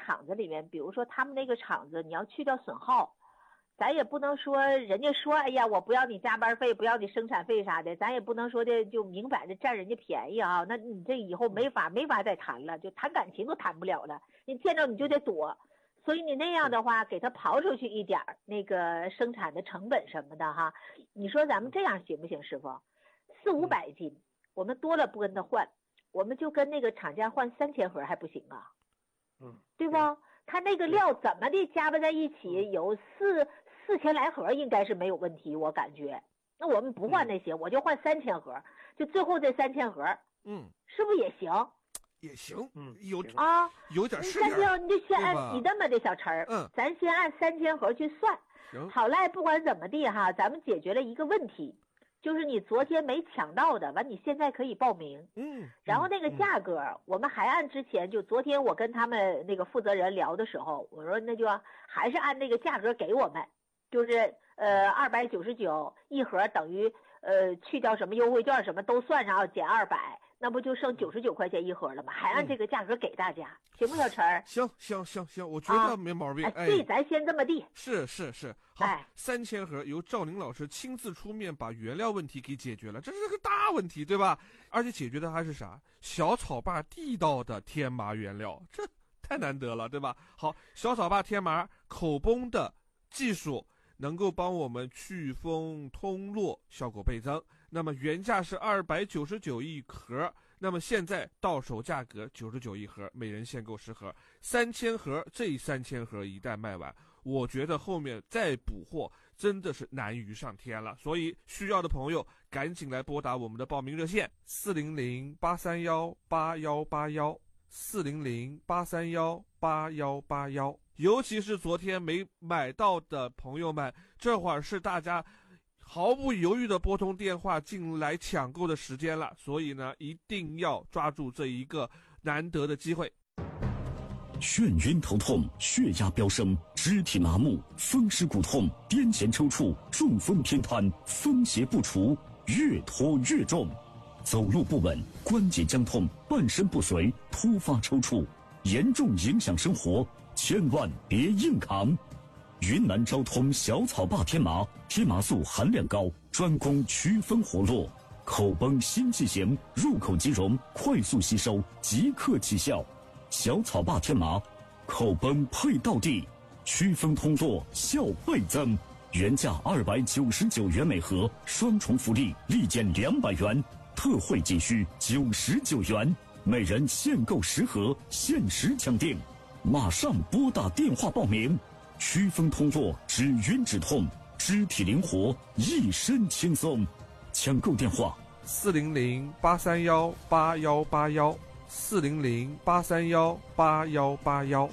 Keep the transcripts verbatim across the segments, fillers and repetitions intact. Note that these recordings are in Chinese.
厂子里面，比如说他们那个厂子，你要去掉损耗，咱也不能说人家说，哎呀，我不要你加班费，不要你生产费啥的，咱也不能说的就明摆着占人家便宜啊。那你这以后没法没法再谈了，就谈感情都谈不了了。你见着你就得躲，所以你那样的话，给他刨出去一点儿那个生产的成本什么的哈。你说咱们这样行不行，师傅？四五百斤，我们多了不跟他换，我们就跟那个厂家换三千盒还不行啊？ 嗯， 对不？他那个料怎么的加吧在一起有四四千来盒，应该是没有问题，我感觉。那我们不换那些，我就换三千盒，就最后这三千盒， 嗯， 是不是也行？ 也行， 嗯， 有啊， 有点是点， 三千，你就先按你那么的小陈儿， 嗯， 咱先按三千盒去算。 行， 好赖不管怎么地哈，咱们解决了一个问题，就是你昨天没抢到的，完你现在可以报名。 嗯， 然后那个价格，嗯、我们还按之前就昨天我跟他们那个负责人聊的时候，我说那就还是按那个价格给我们，就是呃二百九十九一盒，等于呃去掉什么优惠券什么都算上减二百。那不就剩九十九块钱一盒了吗？还按这个价格给大家，嗯、行不，小陈儿？ 行行行行，我觉得没毛病。 啊、哎，对，咱先这么地。 是是是，好， 哎、 三千盒由赵宁老师亲自出面把原料问题给解决了，这是个大问题，对吧？而且解决的还是啥？小草坝地道的天麻原料，这太难得了，对吧？好，小草坝天麻口崩的技术能够帮我们祛风通络，效果倍增。那么原价是二百九十九一盒，那么现在到手价格九十九一盒，每人限购十盒，三千盒，这三千盒一旦卖完，我觉得后面再补货真的是难于上天了。所以需要的朋友赶紧来拨打我们的报名热线四零零八三幺八幺八幺四零零八三幺八幺八幺。尤其是昨天没买到的朋友们，这会儿是大家毫不犹豫的拨通电话进来抢购的时间了，所以呢，一定要抓住这一个难得的机会。 眩晕头痛、血压飙升、肢体麻木、风湿骨痛、癫痫抽搐、中风偏瘫，风邪不除，越拖越重。走路不稳、关节僵痛、半身不遂、突发抽搐，严重影响生活，千万别硬扛。云南昭通小草坝天麻，天麻素含量高，专攻祛风活络，口崩心悸型、入口即溶，快速吸收，即刻起效。小草坝天麻，口崩配到地，祛风通络效倍增。原价二百九十九元每盒，双重福利，立减两百元，特惠仅需九十九元，每人限购十盒，限时抢订，马上拨打电话报名。祛风通络，止晕止痛，肢体灵活，一身轻松。抢购电话： 四零零八三幺八幺八幺，四零零八三幺八幺八幺。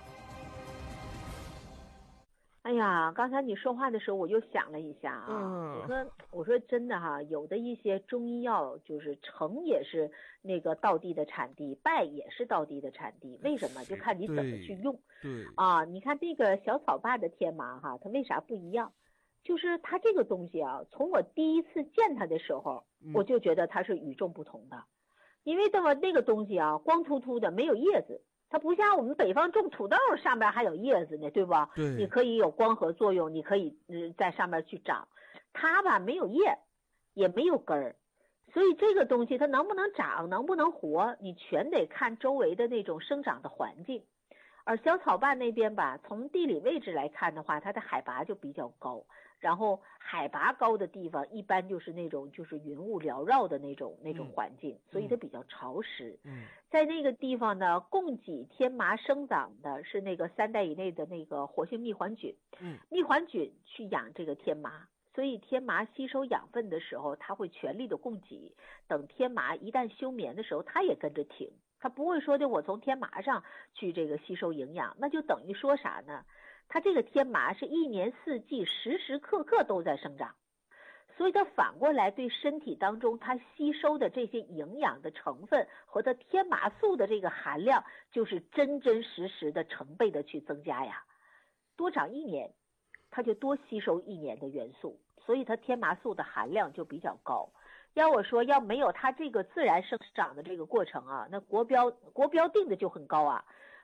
哎呀，刚才你说话的时候，我又想了一下啊， 嗯、 我说我说真的哈，有的一些中医药就是成也是那个道地的产地，败也是道地的产地，为什么？就看你怎么去用。 对啊，你看这个小草坝的天麻哈，它为啥不一样？就是它这个东西啊，从我第一次见它的时候， 嗯、 我就觉得它是与众不同的，因为这么那个东西啊，光秃秃的，没有叶子。它不像我们北方种土豆上边还有叶子呢，对吧？ 对， 你可以有光合作用，你可以嗯在上面去长。它吧没有叶，也没有根儿，所以这个东西它能不能长，能不能活，你全得看周围的那种生长的环境。而小草坝那边吧，从地理位置来看的话，它的海拔就比较高，然后海拔高的地方一般就是那种就是云雾缭绕的那种那种环境， 嗯、 所以它比较潮湿。 嗯， 在那个地方呢，供给天麻生长的是那个三代以内的那个活性蜜环菌， 嗯， 蜜环菌去养这个天麻，所以天麻吸收养分的时候，它会全力的供给。等天麻一旦休眠的时候，它也跟着停。它不会说的我从天麻上去这个吸收营养，那就等于说啥呢？它这个天麻是一年四季时时刻刻都在生长，所以它反过来对身体当中它吸收的这些营养的成分和它天麻素的这个含量，就是真真实实的成倍的去增加呀。多长一年，它就多吸收一年的元素，所以它天麻素的含量就比较高。要我说，要没有它这个自然生长的这个过程啊，那国标国标定的就很高啊，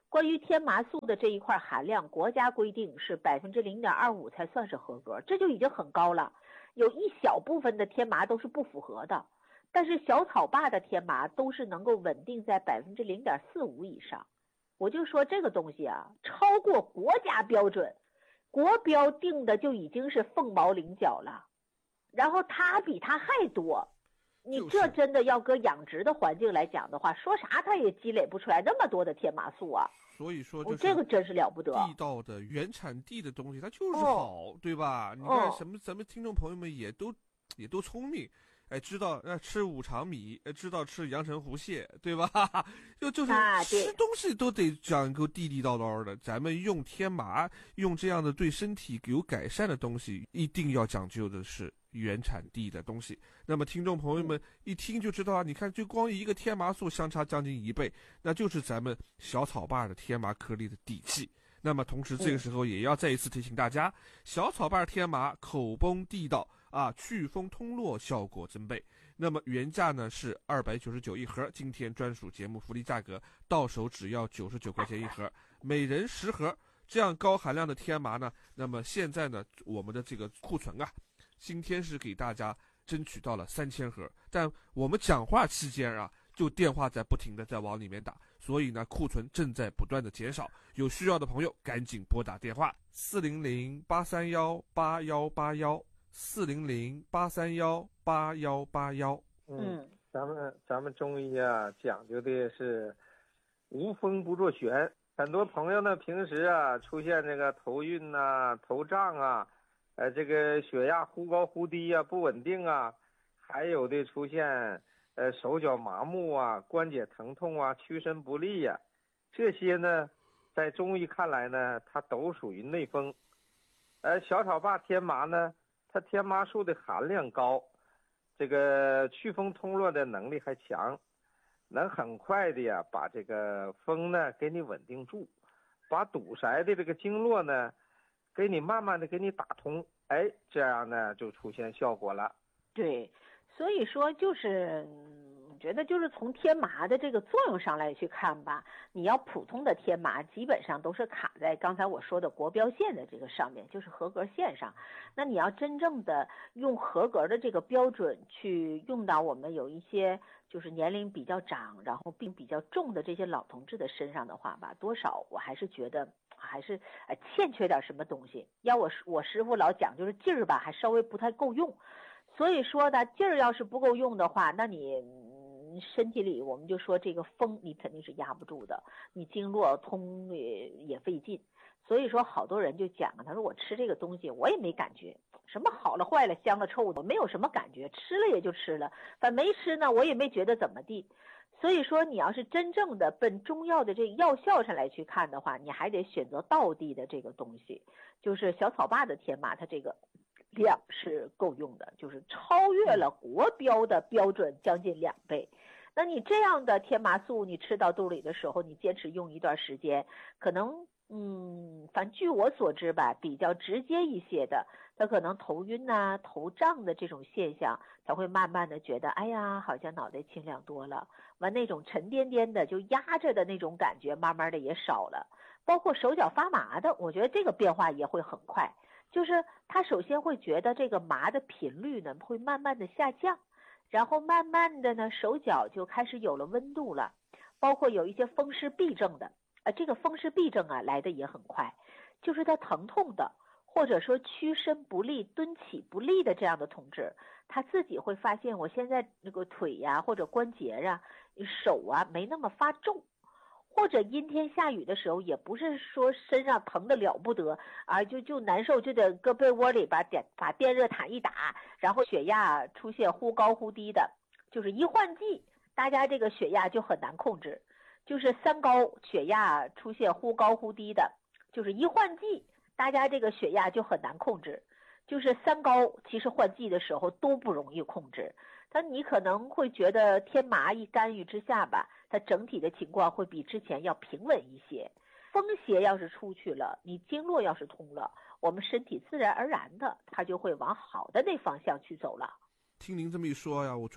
关于天麻素的这一块含量，国家规定是百分之零点二五才算是合格，这就已经很高了。有一小部分的天麻都是不符合的，但是小草坝的天麻都是能够稳定在百分之零点四五以上。我就说这个东西啊，超过国家标准，国标定的就已经是凤毛麟角了，然后它比它还多。你这真的要搁养殖的环境来讲的话，说啥它也积累不出来那么多的天麻素啊。 所以说， 这个真是了不得。 地道的原产地的东西，它就是好，哦、对吧？你看什么，咱们听众朋友们也都也都聪明，哎，知道呃吃五常米，呃知道吃阳澄湖蟹，对吧？就就是吃东西都得讲究地地道道的。咱们用天麻，用这样的对身体有改善的东西，一定要讲究的是原产地的东西。那么听众朋友们一听就知道啊，你看就光一个天麻素相差将近一倍，那就是咱们小草坝的天麻颗粒的底气。那么同时这个时候也要再一次提醒大家，小草坝天麻口崩地道啊，祛风通络效果增倍。那么原价呢是二百九十九一盒，今天专属节目福利价格，到手只要九十九块钱一盒，每人十盒。这样高含量的天麻呢，那么现在呢我们的这个库存啊，今天是给大家争取到了三千盒，但我们讲话期间啊，就电话在不停的在往里面打，所以呢库存正在不断的减少，有需要的朋友赶紧拨打电话四零零八三幺八幺八幺四零零八三幺八幺八幺。 嗯，咱们咱们中医啊讲究的是无风不作旋，很多朋友呢平时啊出现这个头晕啊、头胀啊。呃，这个血压忽高忽低啊，不稳定啊，还有的出现呃手脚麻木啊、关节疼痛啊、屈伸不利呀、啊，这些呢，在中医看来呢，它都属于内风。而小草坝天麻呢，它天麻素的含量高，这个祛风通络的能力还强，能很快的呀把这个风呢给你稳定住，把堵塞的这个经络呢。给你慢慢的给你打通，哎，这样呢就出现效果了。 对，所以说就是我觉得就是从天麻的这个作用上来去看吧，你要普通的天麻基本上都是卡在刚才我说的国标线的这个上面，就是合格线上。那你要真正的用合格的这个标准去用到我们有一些就是年龄比较长然后病比较重的这些老同志的身上的话吧，多少我还是觉得还是呃欠缺点什么东西。要我我师傅老讲就是劲儿吧还稍微不太够用，所以说呢劲儿要是不够用的话，那你身体里我们就说这个风你肯定是压不住的，你经络通也也费劲。所以说好多人就讲他说我吃这个东西我也没感觉，什么好了坏了香了臭的我没有什么感觉，吃了也就吃了，反正没吃呢我也没觉得怎么地。所以说你要是真正的奔中药的这个药效上来去看的话，你还得选择道地的这个东西，就是小草坝的天麻它这个量是够用的，就是超越了国标的标准将近两倍。那你这样的天麻素你吃到肚里的时候，你坚持用一段时间，可能嗯，反正据我所知吧，比较直接一些的，他可能头晕呐、啊、头胀的这种现象，他会慢慢的觉得，哎呀，好像脑袋清亮多了，完那种沉甸甸的就压着的那种感觉，慢慢的也少了。包括手脚发麻的，我觉得这个变化也会很快，就是他首先会觉得这个麻的频率呢会慢慢的下降，然后慢慢的呢手脚就开始有了温度了，包括有一些风湿痹症的。呃，这个风湿痹症啊来的也很快，就是他疼痛的或者说屈伸不利、蹲起不利的这样的同志，他自己会发现我现在那个腿呀或者关节啊、手啊没那么发重，或者阴天下雨的时候也不是说身上疼的了不得啊，就就难受，就得搁被窝里把电把电热毯一打，然后血压出现忽高忽低的，就是一换季，大家这个血压就很难控制。就是三高血压出现忽高忽低的，就是一换季大家这个血压就很难控制，就是三高其实换季的时候都不容易控制。但你可能会觉得天麻一干预之下吧，它整体的情况会比之前要平稳一些。风邪要是出去了，你经络要是通了，我们身体自然而然的它就会往好的那方向去走了。 听您这么一说呀，我